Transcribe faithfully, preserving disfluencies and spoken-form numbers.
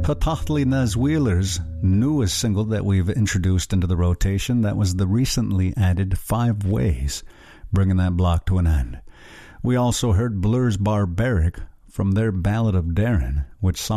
Patathli Nez Wheeler's newest single that we've introduced into the rotation, that was the recently added Five Ways, bringing that block to an end. We also heard Blur's Barbaric from their Ballad of Darren, which